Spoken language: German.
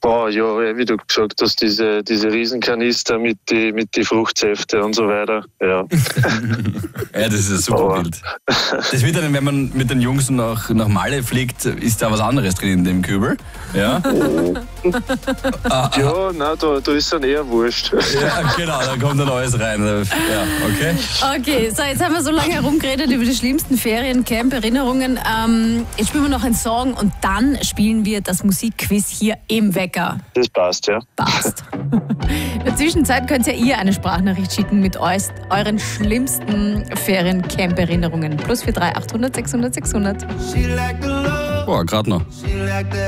Oh ja, wie du gesagt hast, diese Riesenkanister mit die Fruchtsäfte und so weiter. Ja, Ja, das ist ein super Bild. Das wird dann, wenn man mit den Jungs nach Malle fliegt, ist da was anderes drin in dem Kübel. Ja, ja, nein, da ist dann eher wurscht. ja genau, da kommt dann alles rein. Ja, okay. Okay, so jetzt haben wir so lange herumgeredet über die schlimmsten Ferien-Camp-Erinnerungen. Jetzt spielen wir noch einen Song und dann spielen wir das Musikquiz hier im Wecker. Das passt, ja. Passt. In der Zwischenzeit könnt ihr eine Sprachnachricht schicken mit euren schlimmsten Ferien-Camp-Erinnerungen. +43 800 600 600. Boah, gerade noch.